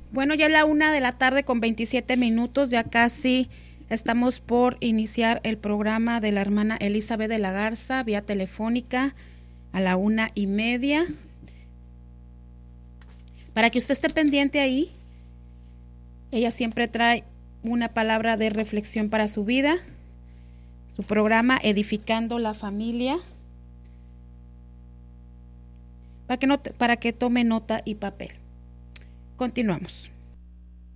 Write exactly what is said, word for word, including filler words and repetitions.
Bueno, ya es la una de la tarde con veintisiete minutos, ya casi estamos por iniciar el programa de la hermana Elizabeth de la Garza vía telefónica a la una y media. Para que usted esté pendiente ahí, ella siempre trae una palabra de reflexión para su vida, su programa Edificando la Familia, para que, no, para que tome nota y papel. Continuamos.